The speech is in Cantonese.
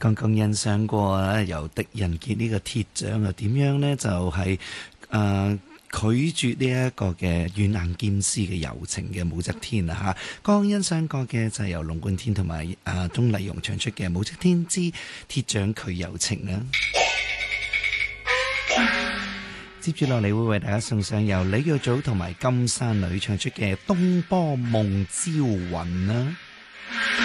剛剛欣賞過由狄仁傑呢個鐵匠又點樣呢？就係拒絕呢一個嘅軟硬兼施嘅柔情嘅武則天啊！嚇，剛剛欣賞過嘅就係由龍貫天同埋鍾麗蓉唱出嘅《武則天之鐵匠拒柔情》啦。接住落嚟會為大家送上由李玉祖同埋金山女唱出嘅《東坡夢招魂》啦。